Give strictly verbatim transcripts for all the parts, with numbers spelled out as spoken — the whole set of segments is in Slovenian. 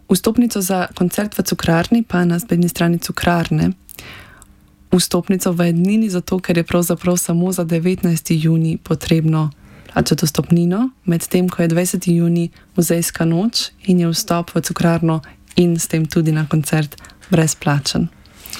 Vstopnico za koncert v Cukrarni pa na spletni strani Cukrarne. Vstopnico v Ednini zato, ker je pravzaprav samo za devetnajsti junij potrebno plačati vstopnino, medtem ko je dvajseti junij muzejska noč in je vstop v Cukrarno in s tem tudi na koncert brezplačen.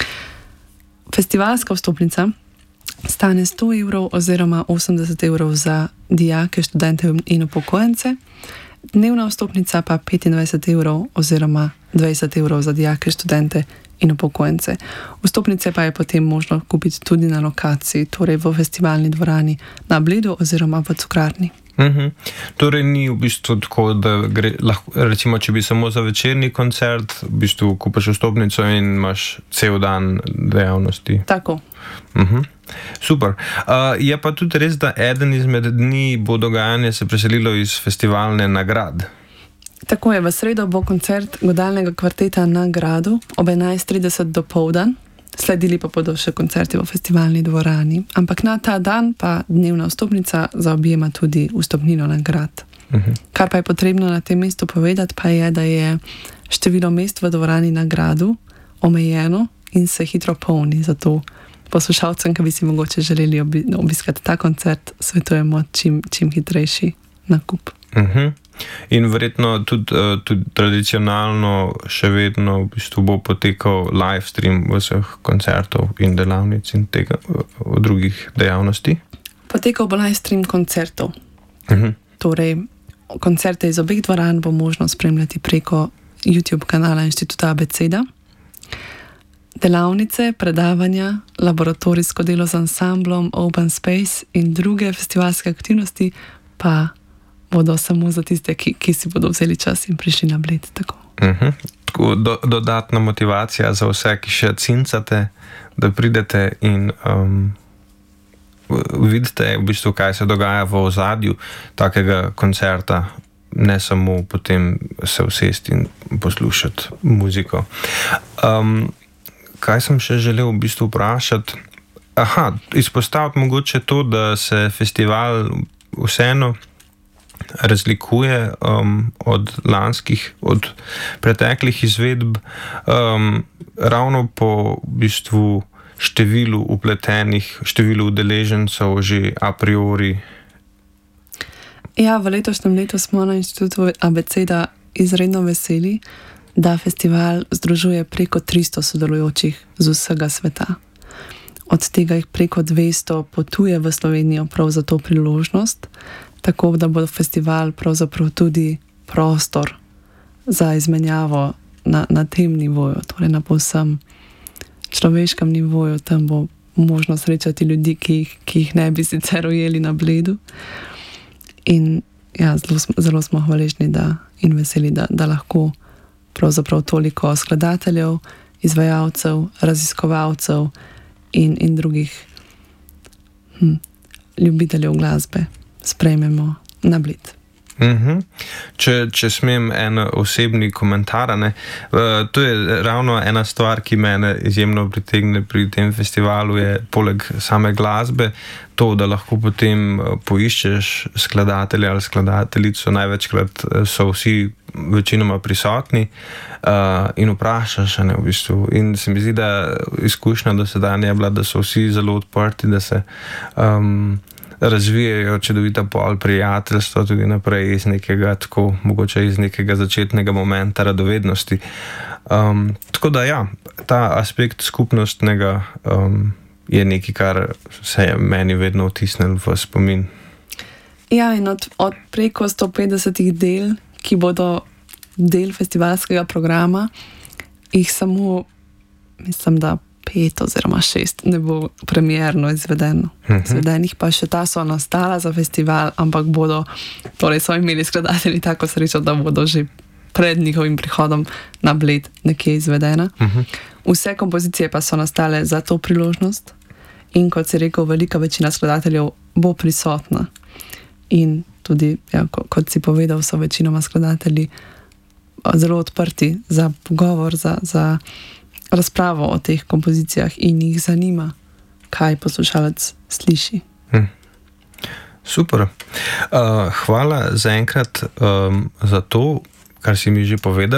Festivalska vstopnica stane sto evrov oziroma osemdeset evrov za dijake, študente in upokojence, dnevna vstopnica pa petindvajset evrov oziroma dvajset evrov za dijake, študente in upokojence. Vstopnice pa je potem možno kupiti tudi na lokaciji, torej v festivalni dvorani na Bledu oziroma v Cukrarni. Uh-huh. Torej ni v bistvu tako, da gre, lahko, recimo, če bi samo za večerni koncert, v bistvu kupaš vstopnico in imaš cel dan dejavnosti. Tako. Uh-huh. Super. Uh, je pa tudi res, da eden izmed dni bo dogajanje se preselilo iz festivalne na grad. Tako je, v sredo bo koncert godalnega kvarteta na gradu ob enajst trideset dopoldan, sledili pa bodo še koncerti v festivalni dvorani, ampak na ta dan pa dnevna vstopnica zaobjema tudi vstopnino na grad. Uh-huh. Kar pa je potrebno na tem mestu povedati, pa je, da je število mest v dvorani na gradu omejeno in se hitro polni, zato poslušalcem, ki bi si mogoče želeli obi- obiskati ta koncert, svetujemo čim, čim hitrejši nakup. Uh-huh. In verjetno tudi, tudi tradicionalno še vedno v bistvu bo potekal live stream vseh koncertov in delavnic in tega v drugih dejavnosti? Potekal bo live stream koncertov. Uh-huh. Torej, koncerte iz obeh dvoran bo možno spremljati preko YouTube kanala Inštituta Abeceda. Delavnice, predavanja, laboratorijsko delo z ansamblom, open space in druge festivalske aktivnosti pa bodo samo za tiste, ki, ki si bodo vzeli čas in prišli na Bled. Tako. Uh-huh. Tako do, dodatna motivacija za vse, ki še cincate, da pridete in um, vidite v bistvu, kaj se dogaja v ozadju takega koncerta, ne samo potem se usesti in poslušati muziko. Um, kaj sem še želel v bistvu vprašati? Aha, izpostaviti mogoče to, da se festival vseeno razlikuje um, od lanskih, od preteklih izvedb um, ravno po v bistvu številu upletenih, številu udeležencev že a priori. Ja, v letošnjem letu smo na Inštitutu Abeceda izredno veseli, da festival združuje preko tristo sodelujočih z vsega sveta. Od tega jih preko dvesto potuje v Slovenijo prav za to priložnost, tako da bo festival pravzaprav tudi prostor za izmenjavo na, na tem nivoju, torej na povsem človeškem nivoju. Tam bo možno srečati ljudi, ki jih, ki jih ne bi sicer ujeli na Bledu. In ja, zelo, zelo smo hvaležni da, in veseli, da, da lahko pravzaprav toliko skladateljev, izvajalcev, raziskovalcev in, in drugih hm, ljubiteljev glasbe sprejmemo na Bled. Uh-huh. Če, če smem en osebni komentar, ne, uh, to je ravno ena stvar, ki mene izjemno pritegne pri tem festivalu, je poleg same glasbe to, da lahko potem poiščeš skladatelja ali skladateljico, največkrat so vsi večinoma prisotni uh, in vprašaš, ne, v bistvu. In se mi zdi, da izkušnja dosedanja je bila, da so vsi zelo odprti, da se um, razvijajo čudovita pol prijateljstva tudi naprej iz nekega, tako mogoče iz nekega začetnega momenta radovednosti. Um, tako da ja, ta aspekt skupnostnega um, je nekaj, kar se je meni vedno vtisnil v spomin. Ja, in od, od preko sto petdesetih del, ki bodo del festivalskega programa, jih samo, mislim, da pet oziroma šest ne bo premierno izvedeno. Uh-huh. Izvedenih pa še ta so nastala za festival, ampak bodo, torej so imeli skladatelji tako srečo, da bodo že pred njihovim prihodom na Bled nekje izvedena. Uh-huh. Vse kompozicije pa so nastale za to priložnost in kot si rekel, velika večina skladateljev bo prisotna. In tudi, ja, kot si povedal, so večinoma skladatelji zelo odprti za pogovor, za, za razpravo o teh kompozicijah in jih zanima, kaj poslušalec sliši. Hm. Super. Uh, hvala zaenkrat um, za to, kar si mi že povedal.